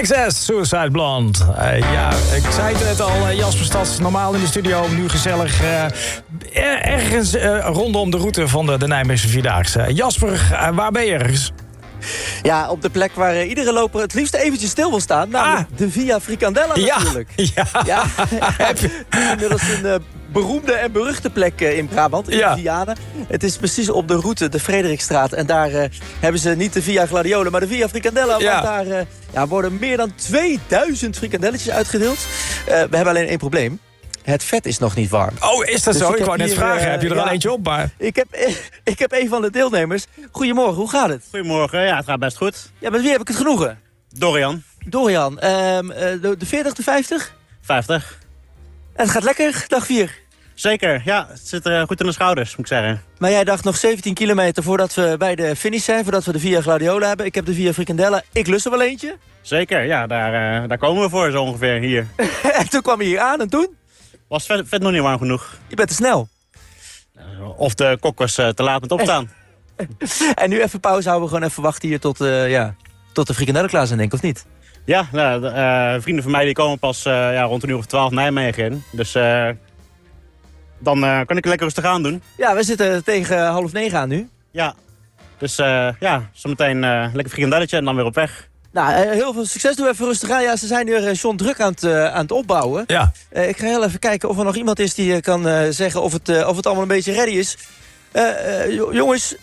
INXS, Suicide Blonde. Ja, ik zei het net al, Jasper Stads, normaal in de studio, nu gezellig. Ergens rondom de route van de Nijmeegse Vierdaagse. Jasper, waar ben je ergens? Ja, op de plek waar iedere loper het liefst eventjes stil wil staan. Namelijk de Via Fricandella natuurlijk. Ja. Inmiddels een beroemde en beruchte plek in Brabant, in Vianen. Het is precies op de route, de Frederikstraat. En daar hebben ze niet de Via Gladiola, maar de Via Fricandella. Want daar worden meer dan 2000 frikandelletjes uitgedeeld. We hebben alleen één probleem. Het vet is nog niet warm. Oh, is dat dus zo? Ik wou net vragen. Heb je er al eentje op? Maar... Ik heb een van de deelnemers. Goedemorgen, hoe gaat het? Goedemorgen, ja, het gaat best goed. Ja, met wie heb ik het genoegen? Dorian. Dorian, de 40, de 50? 50. En het gaat lekker, dag 4. Zeker, ja, het zit er goed in de schouders, moet ik zeggen. Maar jij dacht nog 17 kilometer voordat we bij de finish zijn, voordat we de Via Gladiola hebben. Ik heb de Via Fricandella, ik lust er wel eentje. Zeker, ja, daar komen we voor zo ongeveer hier. En toen kwam je hier aan en toen? Was vet nog niet warm genoeg. Je bent te snel. Of de kok was te laat met opstaan. En nu even pauze houden, we gewoon even wachten hier tot de frikandellen klaar zijn, denk ik, of niet? Ja, vrienden van mij die komen pas rond een uur of 12 Nijmegen in. Dus dan kan ik lekker rustig aan doen. Ja, we zitten tegen 8:30 aan nu. Ja, dus zometeen lekker frikandelletje en dan weer op weg. Nou, heel veel succes. Doe even rustig aan. Ja, ze zijn nu John druk aan het opbouwen. Ja. Ik ga heel even kijken of er nog iemand is die kan zeggen of het allemaal een beetje ready is. Jongens.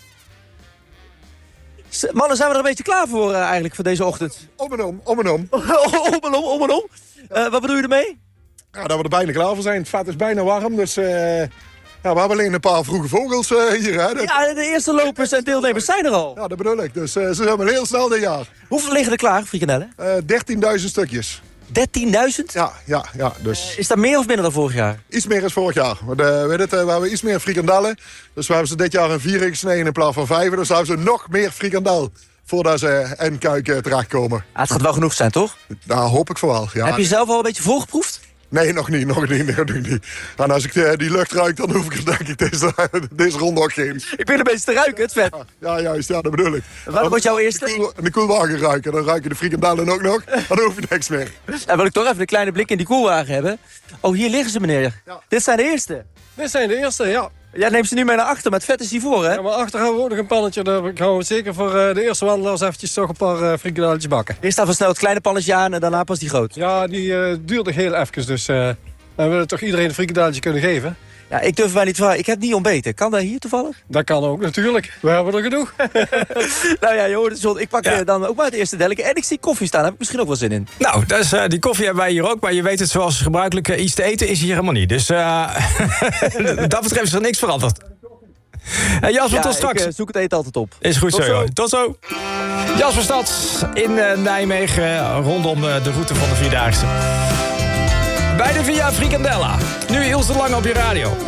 Mannen, zijn we er een beetje klaar voor eigenlijk voor deze ochtend? Om en om. om en om. Wat bedoel je ermee? Ja, dat we er bijna klaar voor zijn. Het vet is bijna warm, dus we hebben alleen een paar vroege vogels hier. Hè. Ja, de eerste lopers en deelnemers zijn er al. Ja, dat bedoel ik. Dus ze zijn maar heel snel dit jaar. Hoeveel liggen er klaar, frikandellen? 13.000 stukjes. 13.000? Ja. Dus is dat meer of minder dan vorig jaar? iets meer dan vorig jaar. We hebben iets meer frikandellen. Dus we hebben ze dit jaar een 4 gesneden in plaats van 5. Dus hebben ze nog meer frikandel voordat ze in Kuik terechtkomen. Het gaat wel genoeg zijn, toch? Daar hoop ik voor wel. Ja. Heb je zelf al een beetje voorgeproefd? Nee, nog niet. En als ik die lucht ruik, dan hoef ik er denk ik deze ronde ook geen. Ik ben een beetje te ruiken, het vet. Ja, juist, dat bedoel ik. Wat wordt jouw eerste? De koelwagen ruiken, dan ruik je de frikandellen ook nog. Dan hoef je niks meer. Dan wil ik toch even een kleine blik in die koelwagen hebben. Oh, hier liggen ze, meneer. Ja. Dit zijn de eerste. Dit zijn de eerste, ja. Jij neemt ze nu mee naar achter, maar het vet is hiervoor, hè? Ja, maar achter gaan we ook nog een pannetje. Daar gaan we zeker voor de eerste wandelaars eventjes toch een paar frikandelletjes bakken. Eerst staat snel het kleine pannetje aan en daarna pas die groot. Ja, die duurt nog heel even, dus we willen toch iedereen een frikandelletje kunnen geven. Ja, ik durf mij niet te vragen. Ik heb niet ontbeten. Kan dat hier toevallig? Dat kan ook, natuurlijk. We hebben er genoeg. Nou ja, joh, John, ik pak dan ook maar het eerste delletje. En ik zie koffie staan, daar heb ik misschien ook wel zin in. Nou, dus, die koffie hebben wij hier ook. Maar je weet het, zoals gebruikelijk, iets te eten is hier helemaal niet. Dus dat betreft is er niks veranderd. Jasper, tot straks. Ik zoek het eten altijd op. Is goed zo. Tot zo. Jasper Stads in Nijmegen, rondom de route van de Vierdaagse. Bij de Via Frikandella. Nu Ilse Lange op je radio.